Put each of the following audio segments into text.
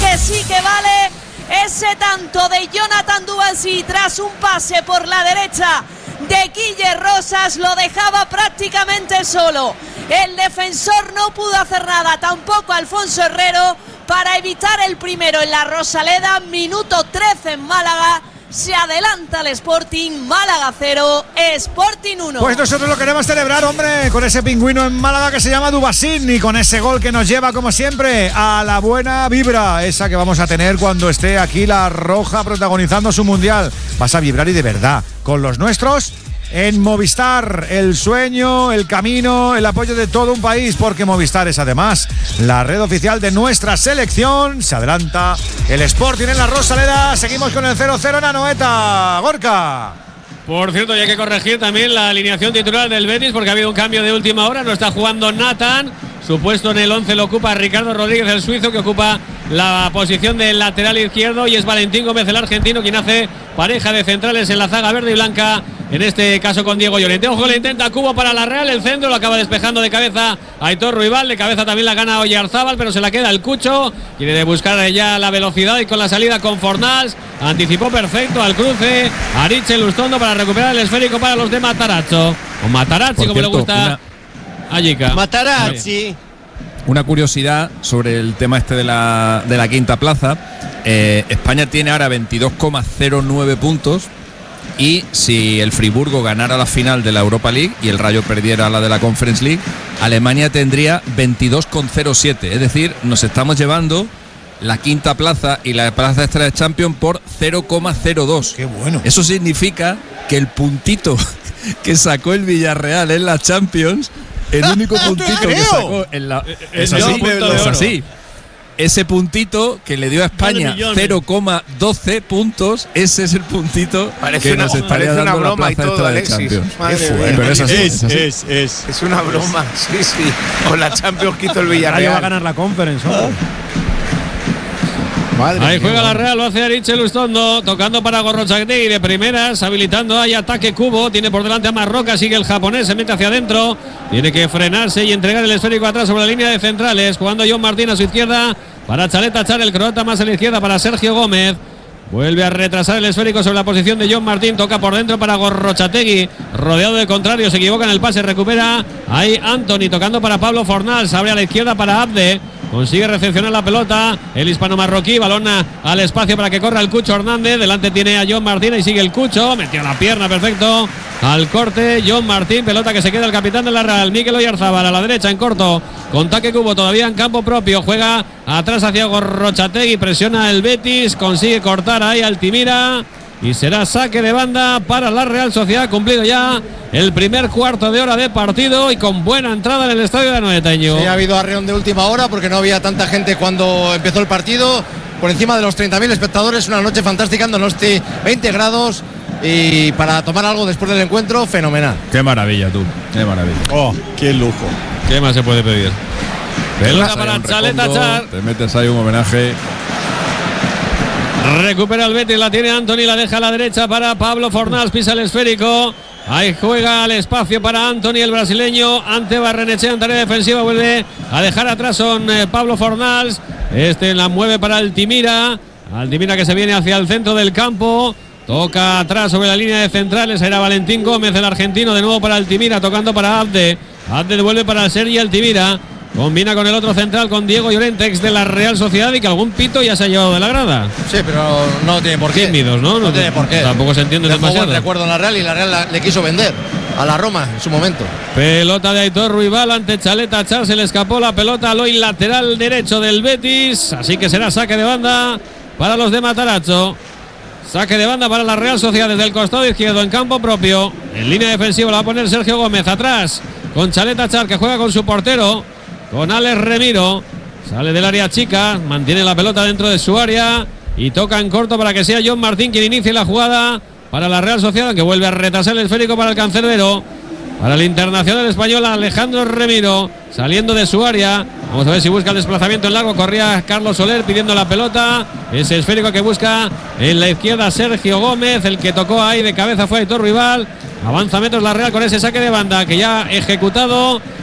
que sí que vale ese tanto de Jonathan Dubansí tras un pase por la derecha de Guille Rosas. Lo dejaba prácticamente solo. El defensor no pudo hacer nada, tampoco Alfonso Herrero, para evitar el primero en la Rosaleda. Minuto 13 en Málaga. Se adelanta el Sporting. Málaga 0, Sporting 1. Pues nosotros lo queremos celebrar, hombre, con ese pingüino en Málaga que se llama Dubasín, y con ese gol que nos lleva, como siempre, a la buena vibra, esa que vamos a tener cuando esté aquí la Roja protagonizando su Mundial. Vas a vibrar, y de verdad, con los nuestros en Movistar. El sueño, el camino, el apoyo de todo un país, porque Movistar es además la red oficial de nuestra selección. Se adelanta el Sporting en la Rosaleda. Seguimos con el 0-0 en Anoeta. Gorka. Por cierto, y hay que corregir también la alineación titular del Betis, porque ha habido un cambio de última hora. No está jugando Nathan. Su puesto en el 11 lo ocupa Ricardo Rodríguez, el suizo, que ocupa la posición del lateral izquierdo, y es Valentín Gómez, el argentino, quien hace pareja de centrales en la zaga verde y blanca, en este caso con Diego Llorente. Ojo, le intenta Cubo para la Real, el centro lo acaba despejando de cabeza Aitor Ruibal, de cabeza también la gana Oyarzábal, pero se la queda el Cucho, quiere buscar ya la velocidad, y con la salida con Fornals, anticipó perfecto al cruce Ariche Lustondo para recuperar el esférico para los de Matarazzo, o Matarazzi, como le gusta a Yika. Matarazzi. Una curiosidad sobre el tema este de la quinta plaza. España tiene ahora 22,09 puntos, y si el Friburgo ganara la final de la Europa League y el Rayo perdiera la de la Conference League, Alemania tendría 22,07. Es decir, nos estamos llevando la quinta plaza y la plaza extra de Champions por 0,02. Qué bueno. Eso significa que el puntito que sacó el Villarreal en la Champions, el único puntito que sacó en la... Es así. Ese puntito que le dio a España 0,12 puntos, ese es el puntito que nos estaría dando una broma la plaza extra de Champions. Pero es así. Es una broma, sí. Con la Champions que hizo el Villarreal. Ahí va a ganar la Conference, hombre. Madre ahí juega la Real, lo hace Ariche Lustondo, tocando para Gorrochategui de primeras, habilitando ahí ataque Cubo, tiene por delante a Marroca, sigue el japonés, se mete hacia adentro, tiene que frenarse y entregar el esférico atrás sobre la línea de centrales, jugando John Martín a su izquierda para Chaleta Char, el croata más a la izquierda para Sergio Gómez. Vuelve a retrasar el esférico sobre la posición de John Martín, toca por dentro para Gorrochategui, rodeado de contrario, se equivoca en el pase, recupera ahí Anthony, tocando para Pablo Fornals, abre a la izquierda para Abde, consigue recepcionar la pelota el hispano marroquí, balón al espacio para que corra el Cucho Hernández, delante tiene a John Martín y sigue el Cucho, metió la pierna perfecto al corte John Martín, pelota que se queda el capitán de la Real, Mikel Oyarzábal a la derecha en corto, con Taque Cubo todavía en campo propio, juega atrás hacia Gorrochategui, presiona el Betis, consigue cortar ahí Altimira, y será saque de banda para la Real Sociedad, cumplido ya el primer cuarto de hora de partido y con buena entrada en el estadio de Anoetaño. Sí, ha habido arreón de última hora porque no había tanta gente cuando empezó el partido, por encima de los 30.000 espectadores, una noche fantástica en Donosti, 20 grados, y para tomar algo después del encuentro, fenomenal. Qué maravilla, tú, qué maravilla. Oh, qué lujo. ¿Qué más se puede pedir? Pelota para Chaleta Char. Te metes ahí un homenaje. Recupera el Betis, la tiene Anthony, la deja a la derecha para Pablo Fornals, pisa el esférico. Ahí juega al espacio para Anthony, el brasileño, ante Barrenechea en tarea defensiva, vuelve a dejar atrás con Pablo Fornals. La mueve para Altimira que se viene hacia el centro del campo. Toca atrás sobre la línea de centrales, era Valentín Gómez, el argentino, de nuevo para Altimira, tocando para Abde. Abde devuelve para Sergi Altimira. Combina con el otro central, con Diego Llorente, ex de la Real Sociedad, y que algún pito ya se ha llevado de la grada. Sí, pero no tiene por qué. Tímidos, ¿no? No tiene por qué. Tampoco se entiende demasiado. Buen recuerdo en la Real, y la Real le quiso vender a la Roma en su momento. Pelota de Aitor Ruibal ante Chaleta Char, se le escapó la pelota al hoy lateral derecho del Betis, así que será saque de banda para los de Matarazzo. Saque de banda para la Real Sociedad desde el costado izquierdo en campo propio. En línea defensiva la va a poner Sergio Gómez atrás con Chaleta Char, que juega con su portero, con Alex Remiro. Sale del área chica, mantiene la pelota dentro de su área y toca en corto para que sea John Martín quien inicie la jugada para la Real Sociedad, que vuelve a retrasar el esférico para el cancerbero. Para el internacional español Alejandro Remiro, saliendo de su área. Vamos a ver si busca el desplazamiento en largo. Corría Carlos Soler pidiendo la pelota. Ese esférico que busca en la izquierda Sergio Gómez. El que tocó ahí de cabeza fue Aitor Ruibal. Avanza metros la Real con ese saque de banda que ya ha ejecutado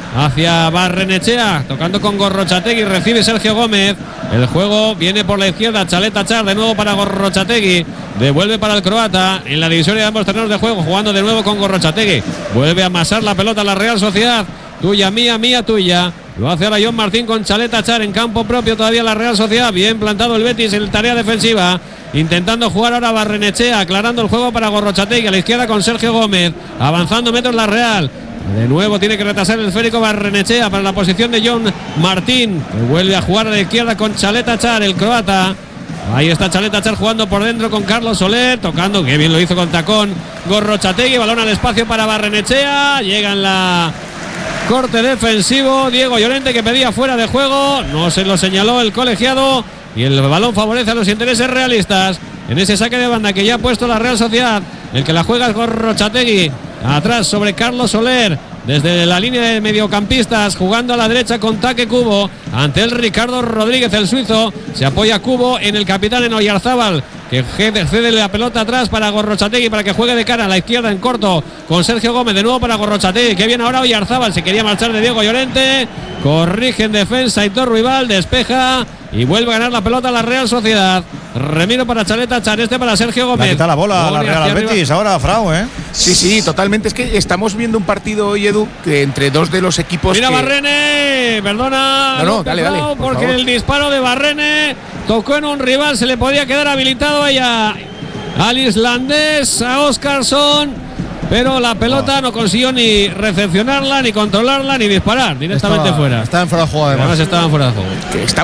hacia Barrenechea, tocando con Gorrochategui, recibe Sergio Gómez. El juego viene por la izquierda, Chalet Achar de nuevo para Gorrochategui, devuelve para el croata en la división de ambos terrenos de juego, jugando de nuevo con Gorrochategui. Vuelve a amasar la pelota a la Real Sociedad. Tuya, mía, mía, tuya. Lo hace ahora John Martín con Chalet Achar en campo propio todavía la Real Sociedad. Bien plantado el Betis en tarea defensiva. Intentando jugar ahora Barrenechea, aclarando el juego para Gorrochategui a la izquierda con Sergio Gómez. Avanzando metros la Real. De nuevo tiene que retrasar el esférico Barrenechea para la posición de John Martín, que vuelve a jugar a la izquierda con Chalet Achar, el croata. Ahí está Chalet Achar jugando por dentro con Carlos Soler, tocando, que bien lo hizo con tacón Gorrochategui. Balón al espacio para Barrenechea. Llega en la corte defensivo Diego Llorente, que pedía fuera de juego. No se lo señaló el colegiado y el balón favorece a los intereses realistas en ese saque de banda que ya ha puesto la Real Sociedad. El que la juega es Gorrochategui. Atrás sobre Carlos Soler, desde la línea de mediocampistas, jugando a la derecha con Taque Cubo. Ante el Ricardo Rodríguez, el suizo. Se apoya Cubo en el capitán, en Oyarzábal, que cede la pelota atrás para Gorrochategui para que juegue de cara a la izquierda en corto con Sergio Gómez. De nuevo para Gorrochategui, que viene ahora Oyarzábal. Se quería marchar de Diego Llorente. Corrige en defensa Aitor Ruibal, despeja y vuelve a ganar la pelota a la Real Sociedad. Remiro para Chalet Achar, este para Sergio Gómez. Le quita la bola a la Real Betis ahora, Frau, ¿eh? Sí, totalmente. Es que estamos viendo un partido hoy, Edu, que entre dos de los equipos. Mira que... Barrene, perdona. No, dale, porque favor. el disparo de Barrene tocó en un rival, se le podía quedar habilitado al islandés, a Oscarsson. Pero la pelota no consiguió ni recepcionarla, ni controlarla, ni disparar. Directamente fuera. Está en fuera de juego, además. Estaban fuera de juego. Que está